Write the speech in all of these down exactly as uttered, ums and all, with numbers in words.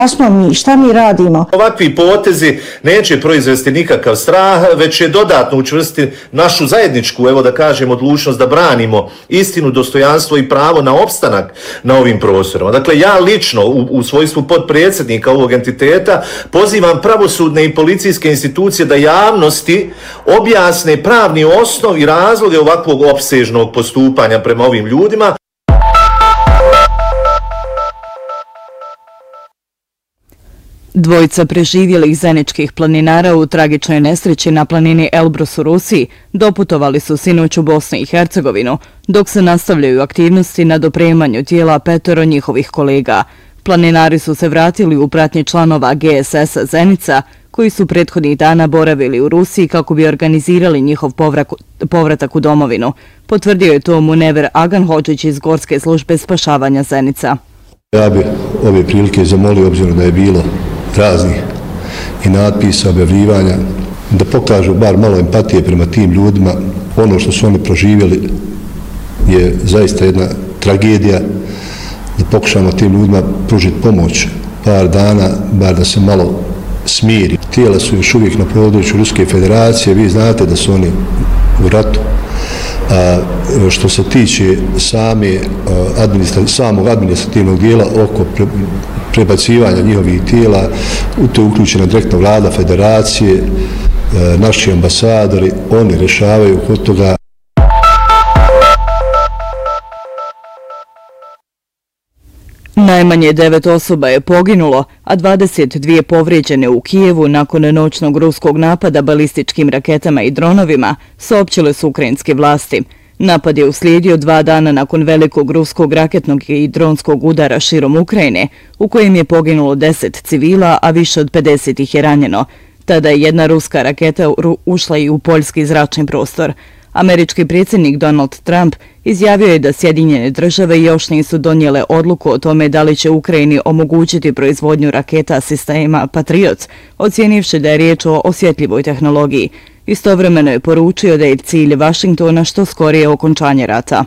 Šta smo mi, šta mi radimo? Ovakvi potezi neće proizvesti nikakav strah, već će dodatno učvrstiti našu zajedničku, evo da kažem, odlučnost da branimo istinu, dostojanstvo i pravo na opstanak na ovim prostorima. Dakle, ja lično u, u svojstvu potpredsjednika ovog entiteta pozivam pravosudne i policijske institucije da javnosti objasne pravni osnov i razloge ovakvog opsežnog postupanja prema ovim ljudima. Dvojica preživjelih zeničkih planinara u tragičnoj nesreći na planini Elbrus u Rusiji doputovali su sinoć u Bosnu i Hercegovinu, dok se nastavljaju aktivnosti na dopremanju tijela petoro njihovih kolega. Planinari su se vratili u pratnji članova G S S-a Zenica, koji su prethodnih dana boravili u Rusiji kako bi organizirali njihov povratak u domovinu. Potvrdio je to Munever Aganhodžić iz Gorske službe spašavanja Zenica. Ja bi ove prilike zamolio, obzirom da je bilo raznih i natpisa, objavljivanja, da pokažu bar malo empatije prema tim ljudima. Ono što su oni proživjeli je zaista jedna tragedija, da pokušamo tim ljudima pružiti pomoć par dana, bar da se malo smiri. Tijela su još uvijek na području Ruske federacije, vi znate da su oni u ratu. A što se tiče same, administra, samog administrativnog dijela oko pre, prebacivanja njihovih tijela, u to je uključena direktno vlada federacije, naši ambasadori, oni rješavaju kod toga. Najmanje devet osoba je poginulo, a dvadeset dvije povrijeđene u Kijevu nakon noćnog ruskog napada balističkim raketama i dronovima, saopćile su ukrajinske vlasti. Napad je uslijedio dva dana nakon velikog ruskog raketnog i dronskog udara širom Ukrajine, u kojem je poginulo deset civila, a više od pedeset ih je ranjeno. Tada je jedna ruska raketa ušla i u poljski zračni prostor. Američki predsjednik Donald Trump izjavio je da Sjedinjene države još nisu donijele odluku o tome da li će Ukrajini omogućiti proizvodnju raketa sistema Patriot, ocijenivši da je riječ o osjetljivoj tehnologiji. Istovremeno je poručio da je cilj Vašingtona što skorije okončanje rata.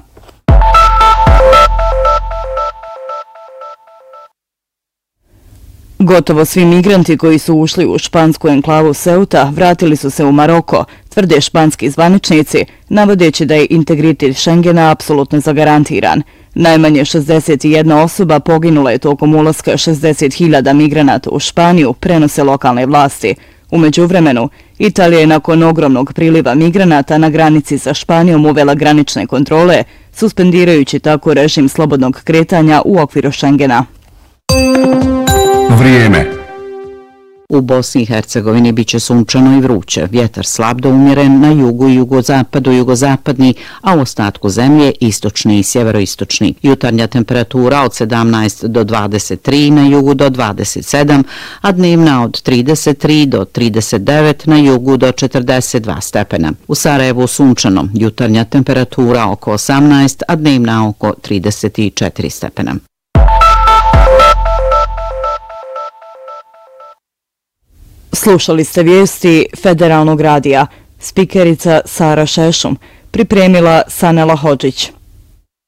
Gotovo svi migranti koji su ušli u špansku enklavu Ceuta vratili su se u Maroko, tvrde španski zvaničnici, navodeći da je integritet Schengena apsolutno zagarantiran. Najmanje šezdeset jedna osoba poginula je tokom ulaska šezdeset hiljada migranata u Španiju, prenose lokalne vlasti. U međuvremenu, Italija je nakon ogromnog priliva migranata na granici sa Španijom uvela granične kontrole, suspendirajući tako režim slobodnog kretanja u okviru Schengena. Vrijeme. U Bosni i Hercegovini biće sunčano i vruće, vjetar slab do umjeren na jugu i jugozapadu, jugozapadni, a u ostatku zemlje istočni i sjeveroistočni. Jutarnja temperatura od sedamnaest do dvadeset tri, na jugu do dvadeset sedam, a dnevna od trideset tri do trideset devet, na jugu do četrdeset dva stepena. U Sarajevu sunčano, jutarnja temperatura oko osamnaest, a dnevna oko trideset četiri stepena. Slušali ste vijesti Federalnog radija. Spikerica Sara Šešum, pripremila Sanela Hodžić.